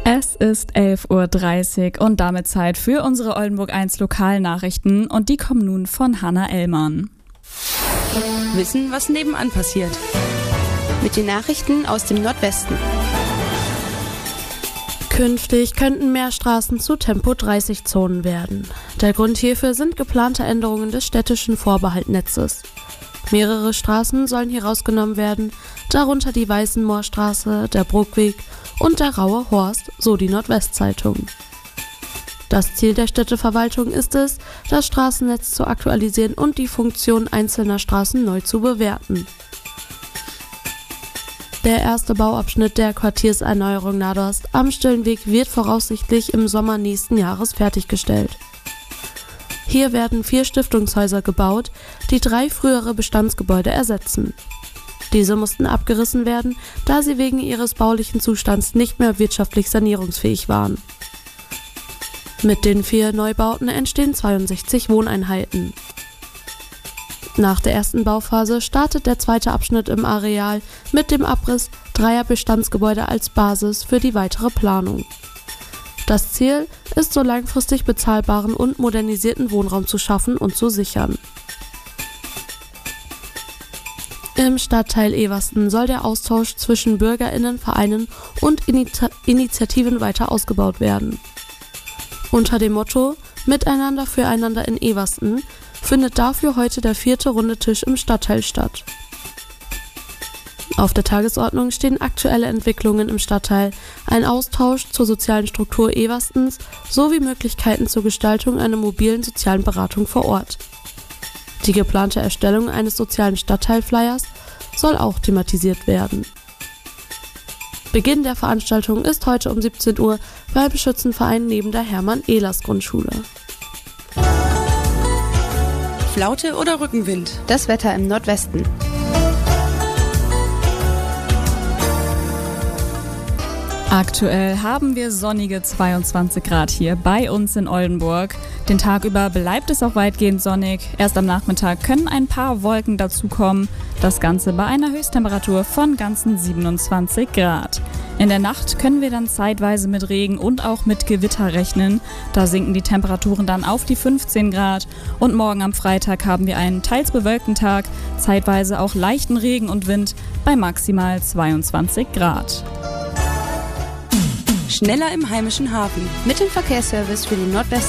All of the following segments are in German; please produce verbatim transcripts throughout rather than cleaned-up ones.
Es ist elf Uhr dreißig und damit Zeit für unsere Oldenburg eins Lokalnachrichten und die kommen nun von Hanna Ellmann. Wissen, was nebenan passiert. Mit den Nachrichten aus dem Nordwesten. Künftig könnten mehr Straßen zu Tempo dreißig Zonen werden. Der Grund hierfür sind geplante Änderungen des städtischen Vorbehaltnetzes. Mehrere Straßen sollen hier rausgenommen werden, darunter die Weißenmoorstraße, der Bruckweg und der Raue Horst, so die Nordwestzeitung. Das Ziel der Städteverwaltung ist es, das Straßennetz zu aktualisieren und die Funktion einzelner Straßen neu zu bewerten. Der erste Bauabschnitt der Quartierserneuerung Nadost am Stillenweg wird voraussichtlich im Sommer nächsten Jahres fertiggestellt. Hier werden vier Stiftungshäuser gebaut, die drei frühere Bestandsgebäude ersetzen. Diese mussten abgerissen werden, da sie wegen ihres baulichen Zustands nicht mehr wirtschaftlich sanierungsfähig waren. Mit den vier Neubauten entstehen zweiundsechzig Wohneinheiten. Nach der ersten Bauphase startet der zweite Abschnitt im Areal mit dem Abriss dreier Bestandsgebäude als Basis für die weitere Planung. Das Ziel ist, so langfristig bezahlbaren und modernisierten Wohnraum zu schaffen und zu sichern. Im Stadtteil Eversten soll der Austausch zwischen BürgerInnen, Vereinen und Initi- Initiativen weiter ausgebaut werden. Unter dem Motto Miteinander füreinander in Eversten findet dafür heute der vierte runde Tisch im Stadtteil statt. Auf der Tagesordnung stehen aktuelle Entwicklungen im Stadtteil, ein Austausch zur sozialen Struktur Everstens sowie Möglichkeiten zur Gestaltung einer mobilen sozialen Beratung vor Ort. Die geplante Erstellung eines sozialen Stadtteilflyers soll auch thematisiert werden. Beginn der Veranstaltung ist heute um siebzehn Uhr beim Schützenverein neben der Hermann-Ehlers-Grundschule. Flaute oder Rückenwind? Das Wetter im Nordwesten. Aktuell haben wir sonnige zweiundzwanzig Grad hier bei uns in Oldenburg. Den Tag über bleibt es auch weitgehend sonnig. Erst am Nachmittag können ein paar Wolken dazukommen. Das Ganze bei einer Höchsttemperatur von ganzen siebenundzwanzig Grad. In der Nacht können wir dann zeitweise mit Regen und auch mit Gewitter rechnen. Da sinken die Temperaturen dann auf die fünfzehn Grad. Und morgen am Freitag haben wir einen teils bewölkten Tag, zeitweise auch leichten Regen und Wind bei maximal zweiundzwanzig Grad. Schneller im heimischen Hafen. Mit dem Verkehrsservice für den Nordwesten.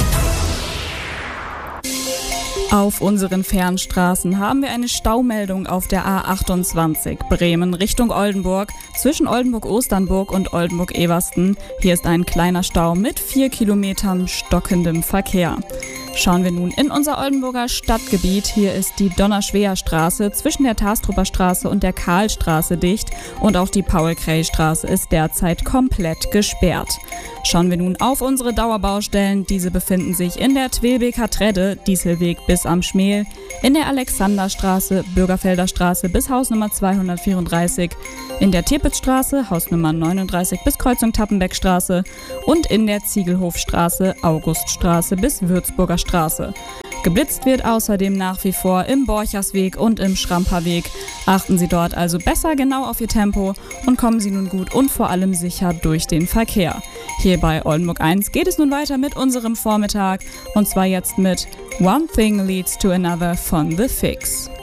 Auf unseren Fernstraßen haben wir eine Staumeldung auf der A achtundzwanzig Bremen Richtung Oldenburg zwischen Oldenburg-Osternburg und Oldenburg-Eversten. Hier ist ein kleiner Stau mit vier Kilometern stockendem Verkehr. Schauen wir nun in unser Oldenburger Stadtgebiet. Hier ist die Donnerschwer-Straße zwischen der Tastrupper Straße und der Karlstraße dicht und auch die Paul-Kray-Straße ist derzeit komplett gesperrt. Schauen wir nun auf unsere Dauerbaustellen. Diese befinden sich in der Twelbeker Tredde, Dieselweg bis am Schmel, in der Alexanderstraße, Bürgerfelder Straße bis Hausnummer zweihundertvierunddreißig, in der Tirpitzstraße, Hausnummer neununddreißig bis Kreuzung Tappenbeckstraße und in der Ziegelhofstraße, Auguststraße bis Würzburger Straße. Geblitzt wird außerdem nach wie vor im Borchersweg und im Schramperweg. Achten Sie dort also besser genau auf Ihr Tempo und kommen Sie nun gut und vor allem sicher durch den Verkehr. Hier bei Oldenburg eins geht es nun weiter mit unserem Vormittag und zwar jetzt mit One Thing Leads to Another von The Fix.